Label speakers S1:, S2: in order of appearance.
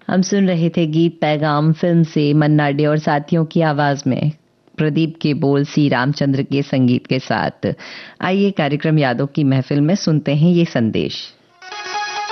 S1: हम सुन रहे थे गीत पैगाम फिल्म से मन्ना डे और साथियों की आवाज में प्रदीप के बोल सी रामचंद्र के संगीत के साथ। आइए कार्यक्रम यादों की महफिल में सुनते हैं ये संदेश।